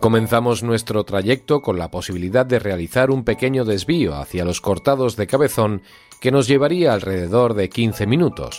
Comenzamos nuestro trayecto con la posibilidad de realizar un pequeño desvío hacia los Cortados de Cabezón que nos llevaría alrededor de 15 minutos.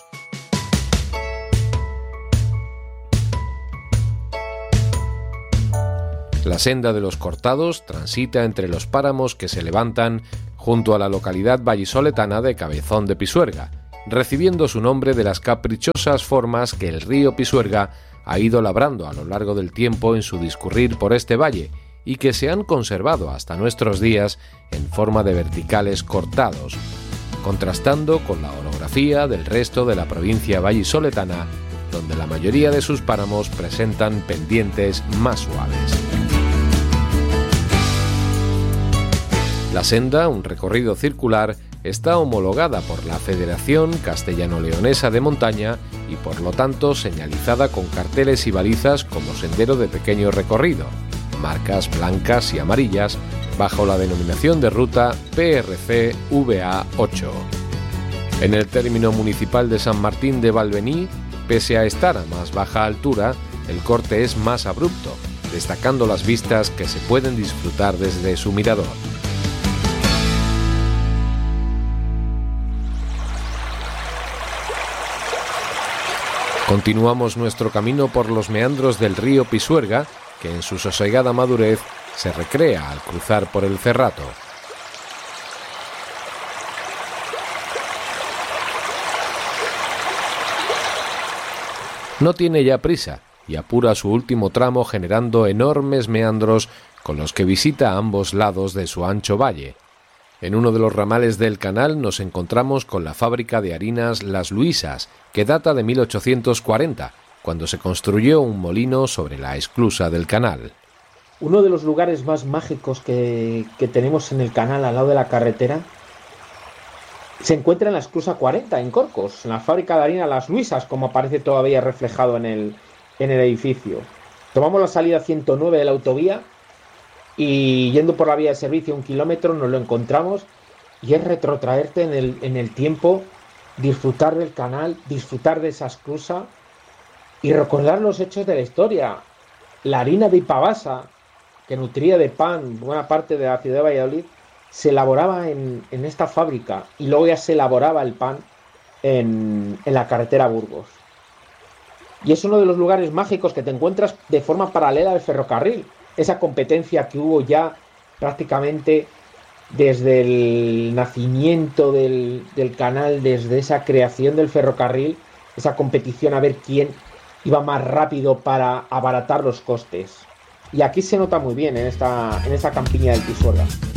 La senda de los Cortados transita entre los páramos que se levantan junto a la localidad vallisoletana de Cabezón de Pisuerga, recibiendo su nombre de las caprichosas formas que el río Pisuerga ha ido labrando a lo largo del tiempo en su discurrir por este valle y que se han conservado hasta nuestros días en forma de verticales cortados, contrastando con la orografía del resto de la provincia vallisoletana, donde la mayoría de sus páramos presentan pendientes más suaves. La senda, un recorrido circular, está homologada por la Federación Castellano-Leonesa de Montaña y por lo tanto señalizada con carteles y balizas como sendero de pequeño recorrido, marcas blancas y amarillas, bajo la denominación de ruta PRC VA8. En el término municipal de San Martín de Valvení, pese a estar a más baja altura, el corte es más abrupto, destacando las vistas que se pueden disfrutar desde su mirador. Continuamos nuestro camino por los meandros del río Pisuerga, que en su sosegada madurez se recrea al cruzar por el Cerrato. No tiene ya prisa y apura su último tramo generando enormes meandros con los que visita a ambos lados de su ancho valle. En uno de los ramales del canal nos encontramos con la fábrica de harinas Las Luisas, que data de 1840, cuando se construyó un molino sobre la esclusa del canal. Uno de los lugares más mágicos que tenemos en el canal al lado de la carretera se encuentra en la esclusa 40, en Corcos, en la fábrica de harina Las Luisas, como aparece todavía reflejado en el edificio. Tomamos la salida 109 de la autovía y yendo por la vía de servicio 1 kilómetro nos lo encontramos y es retrotraerte en el tiempo, disfrutar del canal, disfrutar de esa esclusa y recordar los hechos de la historia. La harina de Ipabasa, que nutría de pan buena parte de la ciudad de Valladolid, se elaboraba en esta fábrica y luego ya se elaboraba el pan en la carretera Burgos. Y es uno de los lugares mágicos que te encuentras de forma paralela al ferrocarril. Esa competencia que hubo ya prácticamente desde el nacimiento del canal, desde esa creación del ferrocarril, esa competición a ver quién iba más rápido para abaratar los costes. Y aquí se nota muy bien en esta campiña del Pisuerga.